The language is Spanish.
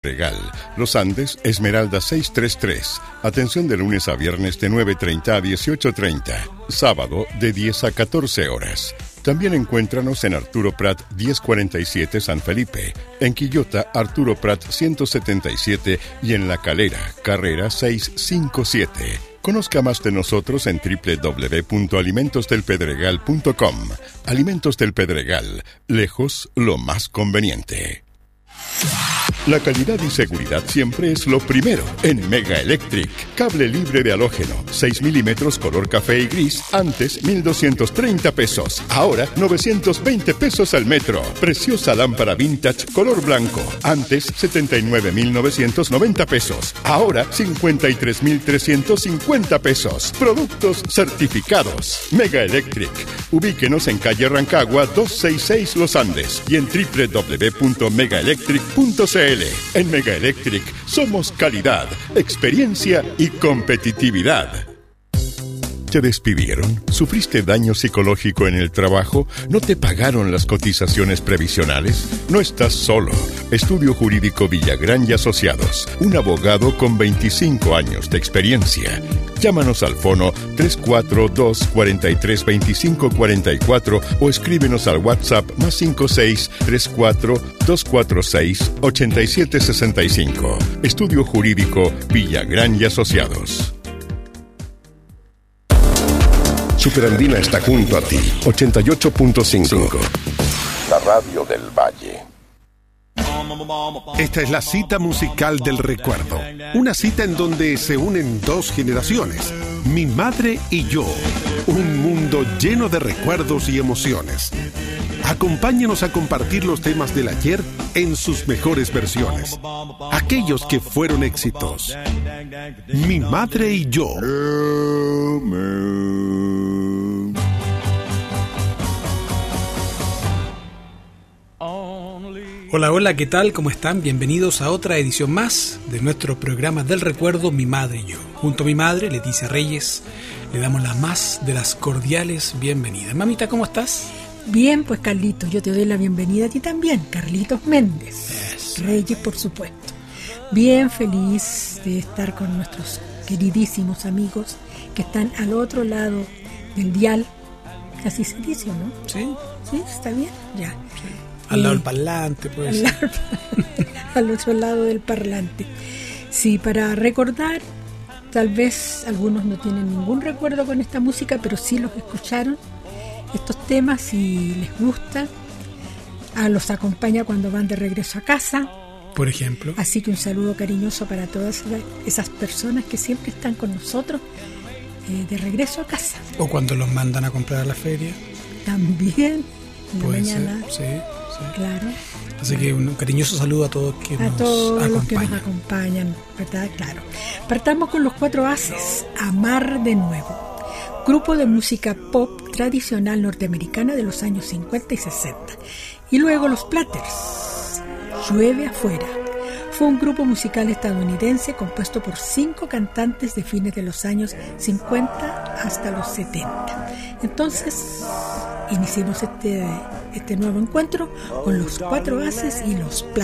Pedregal, Los Andes, Esmeralda 633. Atención de lunes a viernes de 9:30 a 18:30. Sábado de 10 a 14 horas. También encuéntranos en Arturo Prat 1047 San Felipe, en Quillota Arturo Prat 177 y en La Calera, Carrera 657. Conozca más de nosotros en www.alimentosdelpedregal.com. Alimentos del Pedregal, lejos lo más conveniente. La calidad y seguridad siempre es lo primero en Mega Electric. Cable libre de halógeno, 6 milímetros color café y gris, antes 1,230 pesos, ahora 920 pesos al metro. Preciosa lámpara vintage color blanco, antes 79,990 pesos, ahora 53,350 pesos. Productos certificados. Mega Electric. Ubíquenos en calle Rancagua 266 Los Andes y en www.megaelectric.cl. En Mega Electric somos calidad, experiencia y competitividad. ¿Te despidieron? ¿Sufriste daño psicológico en el trabajo? ¿No te pagaron las cotizaciones previsionales? No estás solo. Estudio Jurídico Villagrán y Asociados. Un abogado con 25 años de experiencia. Llámanos al fono 342-432544 o escríbenos al WhatsApp +56 34 246 8765. Estudio Jurídico Villagrán y Asociados. Superandina está junto a ti. 88.5. La radio del Valle. Esta es la cita musical del recuerdo. Una cita en donde se unen dos generaciones. Mi madre y yo. Un mundo lleno de recuerdos y emociones. Acompáñenos a compartir los temas del ayer en sus mejores versiones. Aquellos que fueron éxitos. Mi madre y yo. Hola, hola, ¿qué tal? ¿Cómo están? Bienvenidos a otra edición más de nuestro programa del recuerdo, Mi Madre y Yo. Junto a mi madre, Leticia Reyes, le damos la más de las cordiales bienvenidas. Mamita, ¿cómo estás? Bien, pues Carlitos, yo te doy la bienvenida a ti también, Carlitos Méndez. Eso. Reyes, por supuesto. Bien feliz de estar con nuestros queridísimos amigos que están al otro lado del dial. Casi se dice, ¿no? Sí. ¿Sí? ¿Está bien? Ya. Sí. Al lado del parlante, pues. Al otro lado del parlante. Sí, para recordar, tal vez algunos no tienen ningún recuerdo con esta música, pero sí los escucharon, estos temas, y les gusta. Los acompaña cuando van de regreso a casa, por ejemplo. Así que un saludo cariñoso para todas esas personas que siempre están con nosotros de regreso a casa. O cuando los mandan a comprar a la feria. También, en la mañana. Sí. Claro. Así que un cariñoso saludo a todos que nos acompañan. Los que nos acompañan, ¿verdad? Claro. Partamos con los Cuatro Haces, Amar de Nuevo. Grupo de música pop tradicional norteamericana de los años 50 y 60. Y luego los Platters, Llueve Afuera. Fue un grupo musical estadounidense compuesto por 5 cantantes de fines de los años 50 hasta los 70. Entonces, iniciamos este nuevo encuentro con los Cuatro Haces y los Platters.